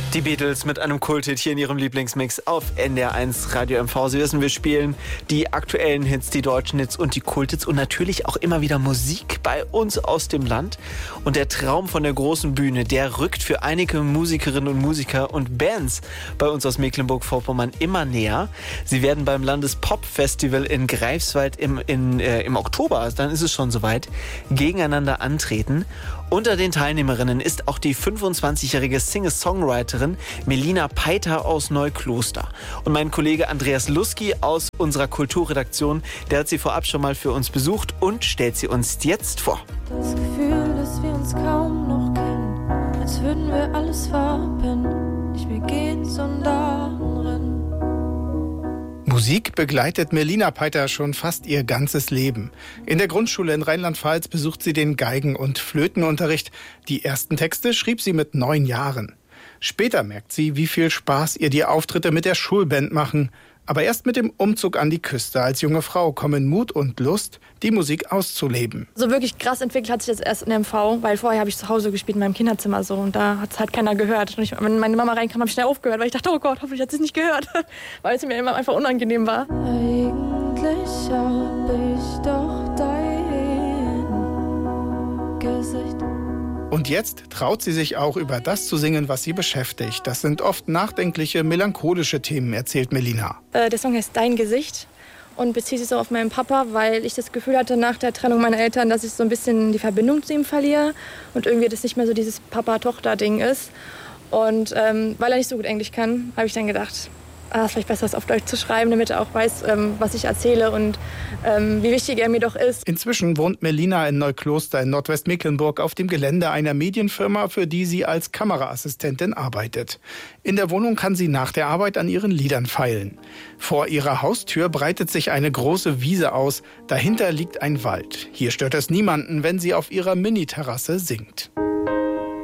Die Beatles mit einem Kulthit hier in ihrem Lieblingsmix auf NDR1 Radio MV. Sie wissen, wir spielen die aktuellen Hits, die deutschen Hits und die Kulthits und natürlich auch immer wieder Musik bei uns aus dem Land. Und der Traum von der großen Bühne, der rückt für einige Musikerinnen und Musiker und Bands bei uns aus Mecklenburg-Vorpommern immer näher. Sie werden beim Landespop-Festival in Greifswald im Oktober, dann ist es schon soweit, gegeneinander antreten. Unter den Teilnehmerinnen ist auch die 25-jährige Singer-Songwriterin Melina Peiter aus Neukloster. Und mein Kollege Andreas Luski aus unserer Kulturredaktion, der hat sie vorab schon mal für uns besucht und stellt sie uns jetzt vor. Das Gefühl, dass wir uns kaum noch kennen, als würden wir alles verpennen, nicht mehr gehen, sondern rennen. Musik begleitet Melina Peiter schon fast ihr ganzes Leben. In der Grundschule in Rheinland-Pfalz besucht sie den Geigen- und Flötenunterricht. Die ersten Texte schrieb sie mit 9 Jahren. Später merkt sie, wie viel Spaß ihr die Auftritte mit der Schulband machen. Aber erst mit dem Umzug an die Küste als junge Frau kommen Mut und Lust, die Musik auszuleben. So wirklich krass entwickelt hat sich das erst in MV, weil vorher habe ich zu Hause gespielt in meinem Kinderzimmer so und da hat es halt keiner gehört. Und wenn meine Mama reinkam, habe ich schnell aufgehört, weil ich dachte, oh Gott, hoffentlich hat sie es nicht gehört, weil es mir immer einfach unangenehm war. Eigentlich habe ich doch dein Gesicht. Und jetzt traut sie sich auch über das zu singen, was sie beschäftigt. Das sind oft nachdenkliche, melancholische Themen, erzählt Melina. Der Song heißt Dein Gesicht und bezieht sich so auf meinen Papa, weil ich das Gefühl hatte nach der Trennung meiner Eltern, dass ich so ein bisschen die Verbindung zu ihm verliere und irgendwie das nicht mehr so dieses Papa-Tochter-Ding ist. Und weil er nicht so gut Englisch kann, habe ich dann gedacht, es ist vielleicht besser, es auf Deutsch zu schreiben, damit er auch weiß, was ich erzähle und wie wichtig er mir doch ist. Inzwischen wohnt Melina in Neukloster in Nordwestmecklenburg auf dem Gelände einer Medienfirma, für die sie als Kameraassistentin arbeitet. In der Wohnung kann sie nach der Arbeit an ihren Liedern feilen. Vor ihrer Haustür breitet sich eine große Wiese aus. Dahinter liegt ein Wald. Hier stört es niemanden, wenn sie auf ihrer Mini-Terrasse singt.